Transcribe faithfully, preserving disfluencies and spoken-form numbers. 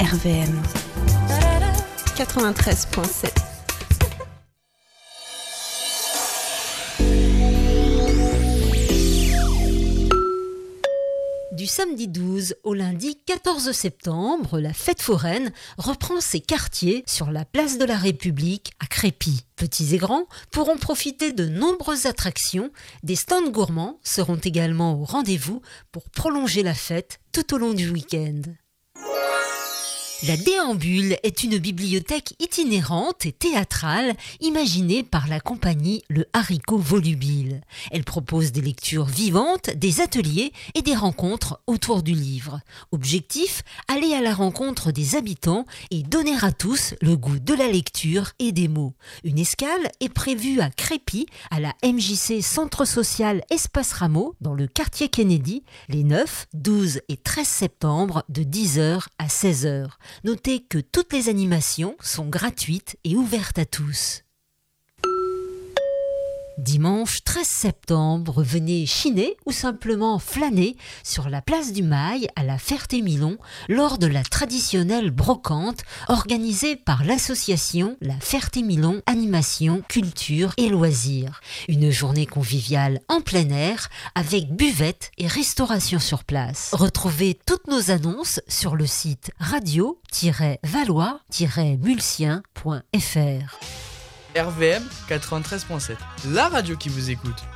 R V M quatre-vingt-treize virgule sept. Du samedi douze au lundi quatorze septembre, la fête foraine reprend ses quartiers sur la place de la République à Crépy. Petits et grands pourront profiter de nombreuses attractions. Des stands gourmands seront également au rendez-vous pour prolonger la fête tout au long du week-end. La Déambule est une bibliothèque itinérante et théâtrale imaginée par la compagnie Le Haricot Volubile. Elle propose des lectures vivantes, des ateliers et des rencontres autour du livre. Objectif, aller à la rencontre des habitants et donner à tous le goût de la lecture et des mots. Une escale est prévue à Crépy, à la M J C Centre Social Espace Rameau, dans le quartier Kennedy, les neuf, douze et treize septembre de dix heures à seize heures. Notez que toutes les animations sont gratuites et ouvertes à tous. Dimanche treize septembre, venez chiner ou simplement flâner sur la place du Mail à la Ferté-Milon lors de la traditionnelle brocante organisée par l'association La Ferté-Milon Animation, Culture et Loisirs. Une journée conviviale en plein air avec buvette et restauration sur place. Retrouvez toutes nos annonces sur le site radio tiret valois tiret mulsien point f r. R V M quatre-vingt-treize virgule sept, la radio qui vous écoute.